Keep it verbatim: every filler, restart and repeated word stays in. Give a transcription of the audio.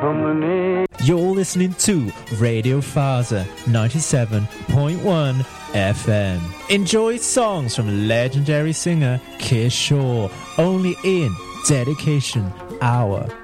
हमने You're listening to Radio Faza ninety-seven point one F M. Enjoy songs from legendary singer Kishore only in Dedication Hour.